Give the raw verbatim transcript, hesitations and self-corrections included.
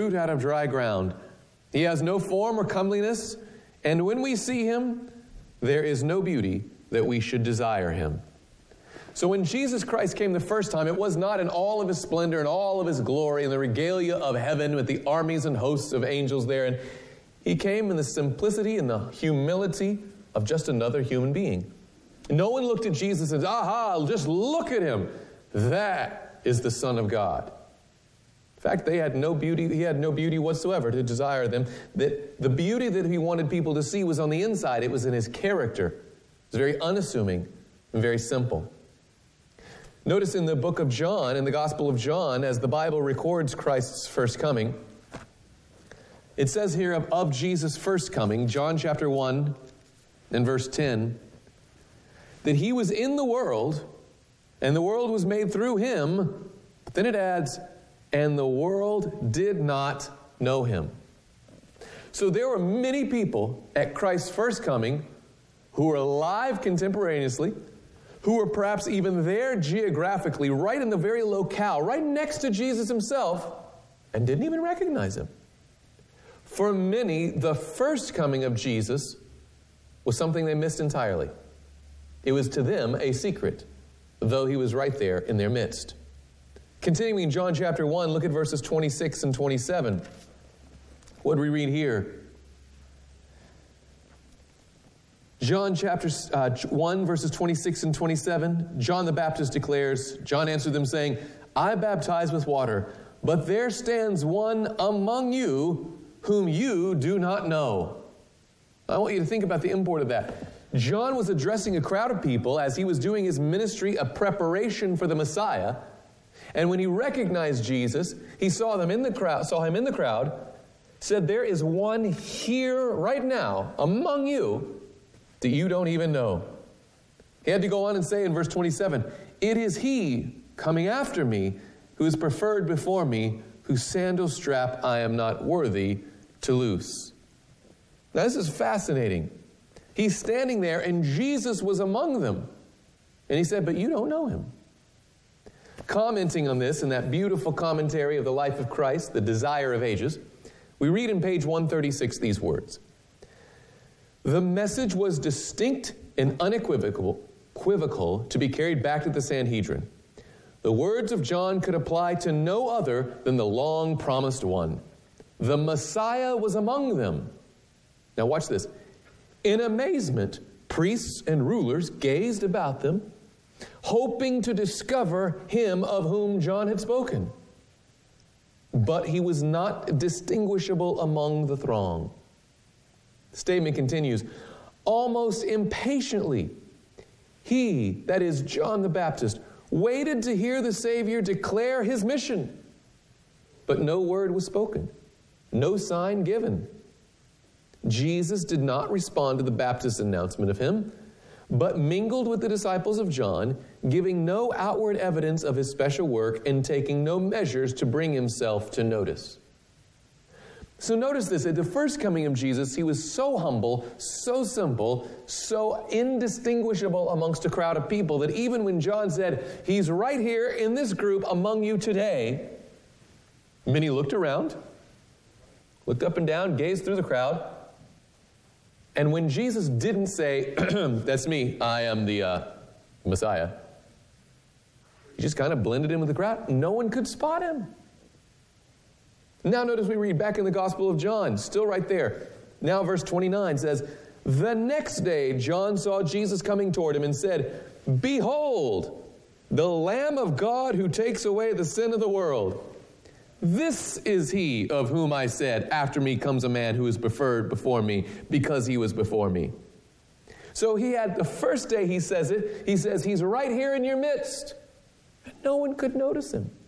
root out of dry ground. He has no form or comeliness, and when we see him, there is no beauty that we should desire him. So when Jesus Christ came the first time, it was not in all of his splendor and all of his glory and the regalia of heaven with the armies and hosts of angels there. And he came in the simplicity and the humility of just another human being. No one looked at Jesus and said, aha, just look at him. That is the Son of God. In fact, they had no beauty, he had no beauty whatsoever to desire them. That the beauty that he wanted people to see was on the inside. It was in his character. It was very unassuming and very simple. Notice in the book of John, in the Gospel of John, as the Bible records Christ's first coming, it says here of, of Jesus' first coming, John chapter one and verse ten, that he was in the world, and the world was made through him. But then it adds, and the world did not know him. So there were many people at Christ's first coming who were alive contemporaneously, who were perhaps even there geographically, right in the very locale, right next to Jesus himself, and didn't even recognize him. For many, the first coming of Jesus was something they missed entirely. It was to them a secret, though he was right there in their midst. Continuing in John chapter one, look at verses twenty-six and twenty-seven. What do we read here? John chapter uh, one, verses twenty-six and twenty-seven, John the Baptist declares, John answered them saying, I baptize with water, but there stands one among you whom you do not know. I want you to think about the import of that. John was addressing a crowd of people as he was doing his ministry of preparation for the Messiah. And when he recognized Jesus, he saw them in the crowd, saw him in the crowd, said, there is one here right now among you that you don't even know. He had to go on and say in verse twenty-seven, it is he coming after me who is preferred before me, whose sandal strap I am not worthy to loose. Now this is fascinating. He's standing there and Jesus was among them. And he said, but you don't know him. Commenting on this in that beautiful commentary of the life of Christ, The Desire of Ages, we read in page one thirty-six these words. The message was distinct and unequivocal equivocal to be carried back to the Sanhedrin. The words of John could apply to no other than the long-promised one. The Messiah was among them. Now watch this. In amazement, priests and rulers gazed about them, hoping to discover him of whom John had spoken. But he was not distinguishable among the throng. The statement continues, almost impatiently, he, that is John the Baptist, waited to hear the Savior declare his mission. But no word was spoken, no sign given. Jesus did not respond to the Baptist's announcement of him, but mingled with the disciples of John, giving no outward evidence of his special work and taking no measures to bring himself to notice. So notice this, at the first coming of Jesus, he was so humble, so simple, so indistinguishable amongst a crowd of people that even when John said, he's right here in this group among you today, many looked around, looked up and down, gazed through the crowd, and when Jesus didn't say, that's me, I am the uh, Messiah, he just kind of blended in with the crowd. No one could spot him. Now notice we read back in the Gospel of John, still right there. Now verse twenty-nine says, the next day John saw Jesus coming toward him and said, behold, the Lamb of God who takes away the sin of the world. This is he of whom I said, after me comes a man who is preferred before me, because he was before me. So he had, the first day he says it, he says, he's right here in your midst. And no one could notice him.